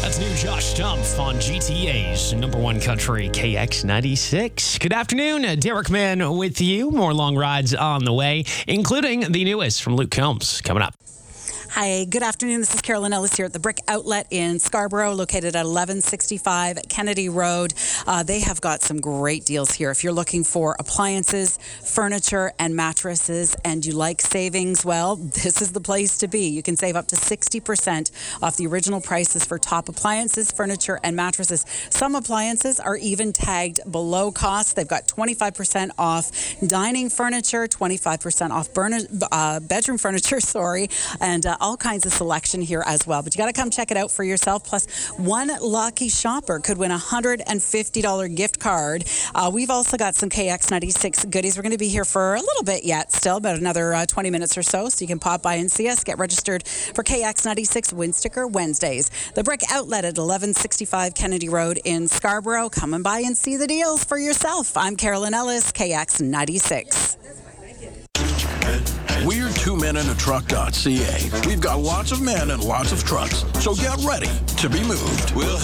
That's new Josh Stumpf on GTA's number one country, KX96. Good afternoon, Derek Mann with you. More long rides on the way, including the newest from Luke Combs coming up. Hi, good afternoon. This is Carolyn Ellis here at the Brick Outlet in Scarborough, located at 1165 Kennedy Road. They have got some great deals here. If you're looking for appliances, furniture, and mattresses, and you like savings, well, this is the place to be. You can save up to 60% off the original prices for top appliances, furniture, and mattresses. Some appliances are even tagged below cost. They've got 25% off dining furniture, 25% off bedroom furniture, and all kinds of selection here as well. But you got to come check it out for yourself. Plus, one lucky shopper could win a $150 gift card. We've also got some KX96 goodies. We're going to be here for a little bit yet, still about another 20 minutes or so you can pop by and see us. Get registered for KX96 Win Sticker Wednesdays. The Brick Outlet at 1165 Kennedy Road in Scarborough. Come on by and see the deals for yourself. I'm Carolyn Ellis, KX96. We're twomeninatruck.ca. We've got lots of men and lots of trucks, so get ready to be moved.